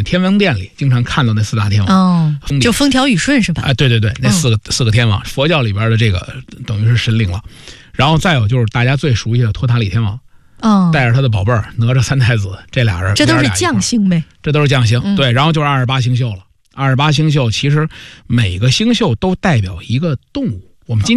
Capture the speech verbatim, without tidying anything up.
那天王殿里经常看到那四大天王。 哦，就风调雨顺是吧？ 啊，对对对，那四个、嗯、四个天王，佛教里边的这个等于是神灵了。然后再有就是大家最熟悉的托塔李天王。 哦， 带着他的宝贝儿哪吒三太子，这俩人， 这都是将星呗， 这都是将星、 嗯。 对，然后就是二十八星宿了。二十八星宿其实每个星宿都代表一个动物。我们今